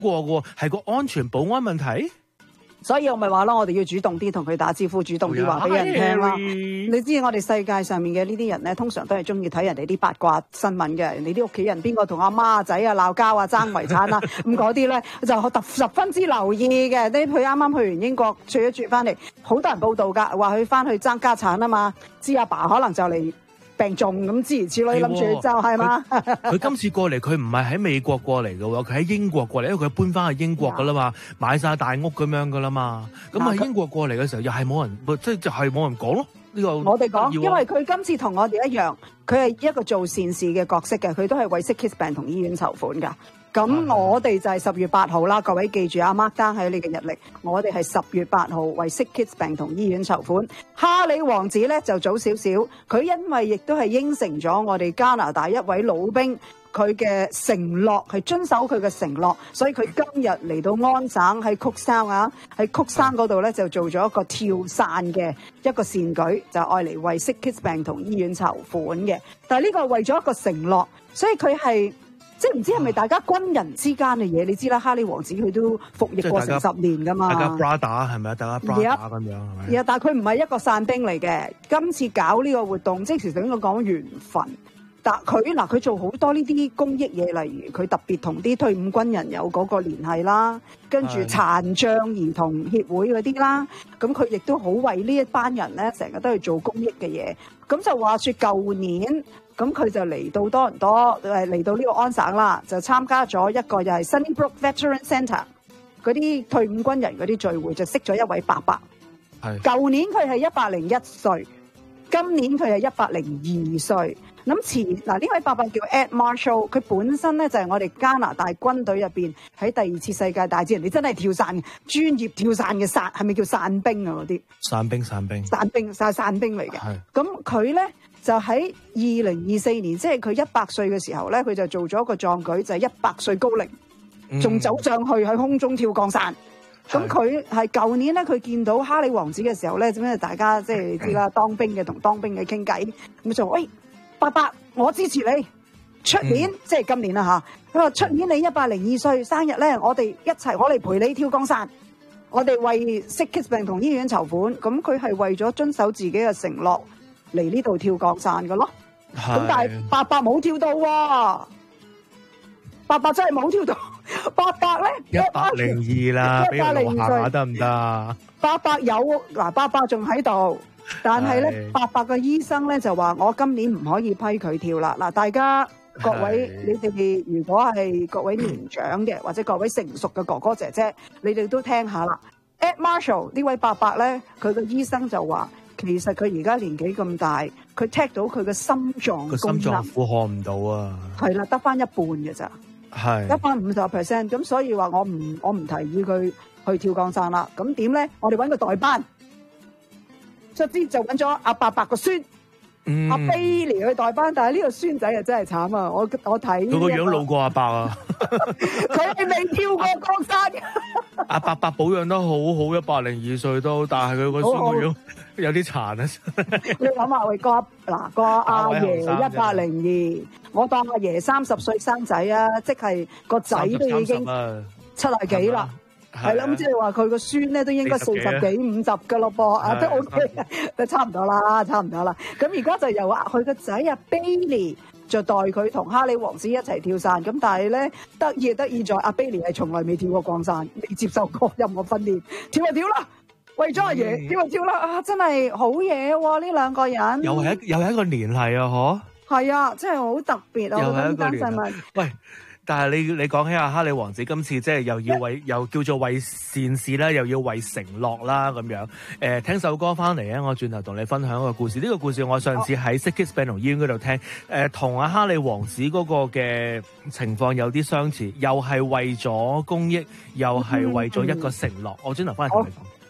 過嘅，係個安全保安問題。 所以我咪話咯，我哋要主動啲同佢打招呼，主動啲話俾人聽啦。你知我哋世界上面嘅呢啲人咧，通常都係中意睇人哋啲八卦新聞嘅，人哋啲屋企人邊個同阿媽仔啊鬧交啊爭遺產啊，咁嗰啲咧就十分之留意嘅。佢啱啱去完英國住一住翻嚟，好多人報道㗎，話佢翻去爭家產啊嘛，知阿爸可能就嚟病重咁諸如此類，諗住就係嘛。 佢今次過嚟，佢唔係喺美國過嚟嘅喎，佢喺英國過嚟，因為佢搬翻去英國㗎啦嘛，買晒大屋咁樣㗎啦嘛。咁喺英國過嚟嘅時候，又係冇人，即係就係冇人講咯。呢個我哋講，因為佢今次同我哋一樣，佢係一個做善事嘅角色嘅，佢都係為 Sick Kids 病童醫院籌款㗎。咁我哋就係10月8號啦，各位記住啊，mark down喺你嘅日曆。我哋係10月8號為 Sick Kids 病童醫院籌款。哈利王子咧就早少少，佢因為亦都係應承咗我哋加拿大一位老兵，佢嘅承諾係遵守佢嘅承諾，所以佢今日嚟到安省喺曲山啊，喺曲山嗰度咧就做咗一個跳傘嘅一個善舉，就愛嚟為 Sick Kids 病童醫院籌款嘅。但係呢個係為咗一個承諾，所以佢係。即係唔知係咪大家軍人之間嘅嘢？你知啦，哈利王子佢都服役過成10年噶嘛。 大家 brother 係咪啊？大家 brother 咁樣係咪？ 但係佢唔係一個散兵嚟嘅。今次搞呢個活動，即係其實應該講緣分。但佢做好多呢啲公益嘢，例如佢特別同啲退伍軍人有嗰個聯繫啦，跟住殘障兒童協會嗰啲啦，咁佢亦都好為呢一班人咧，成日都去做公益嘅嘢。咁就話說舊年。咁佢就嚟到多倫多，嚟到呢個安省啦，就參加咗一個又係 Sunnybrook Veteran Centre 嗰啲退伍軍人嗰啲聚會，就識咗一位伯伯。係舊年佢係101歲，今年佢係102歲。嗱呢位伯伯叫 Ed Marshall， 佢本身咧就係我哋加拿大軍隊入邊喺第2次世界大戰，人哋真係跳傘嘅專業跳傘嘅傘，係咪叫傘兵啊？嗰啲傘兵嚟嘅。咁佢咧。就喺2024年，即係佢100歲嘅時候咧，佢就做咗一個壯舉，就係100歲高齡，仲走上去喺空中跳降傘。咁佢係舊年咧，佢見到哈利王子嘅時候咧，咁大家即係你知啦，當兵嘅同當兵嘅傾偈，咁就喂伯伯，我支持你，出年即係今年啦嚇。佢話出年你102歲生日咧，我哋一齊我嚟陪你跳降傘，我哋為 Sick Kids 病童醫院籌款。咁佢係為咗遵守自己嘅承諾。嚟呢度跳降傘嘅咯，咁但係伯伯冇跳到喎，伯伯真係冇跳到，伯伯咧 102啦，俾我下下得唔得？ 伯伯有嗱，伯伯仲喺度，但係咧，伯伯嘅醫生咧就話我今年唔可以批佢跳啦。嗱，大家各位你哋如果係各位年長嘅或者各位成熟嘅哥哥姐姐，你哋都聽下啦。Ed Marshall 呢位伯伯咧，佢嘅醫生就話。其實佢而家年紀咁大，佢 check 到佢嘅心臟個心臟負荷唔到啊，係啦，得翻一半嘅咋，係得翻50%，咁所以話我唔提議佢去跳降傘啦。咁點咧？我哋揾個代班，卒之就揾咗阿伯伯個孫，阿 Bailey 去代班。但係呢個孫仔啊真係慘啊！我睇佢個樣老過阿伯啊， 佢係未跳過降傘嘅。 阿伯伯保養得好好，102歲都，但係佢個孫個樣。有啲殘啊！ 你諗下，喂個阿爺102，我當阿爺30歲生仔啊，即係個仔都已經70幾啦，係啦，咁即係話佢個孫咧都應該40幾50噶咯噃，啊都 OK， 都差唔多啦。咁而家就由佢個仔阿 Bailey 就代佢同哈利王子一齊跳傘，咁但係咧得意在阿 Bailey 係從來未跳過降傘，未接受過任何訓練，跳就跳啦。為咗阿爺跳就跳啦，啊真係好嘢喎！呢兩個人又係一個聯繫啊， 係啊，真係好特別啊！ 又係一個聯繫。喂，但係你講起阿哈利王子今次即係又叫做為善事啦，又要為承諾啦咁樣。聽首歌翻嚟咧，我轉頭同你分享一個故事。呢個故事我上次喺 Sick Kids 病童醫院嗰度聽，同阿哈利王子嗰個嘅情況有啲相似，又係為咗公益，又係為咗一個承諾。我轉頭翻嚟同你講。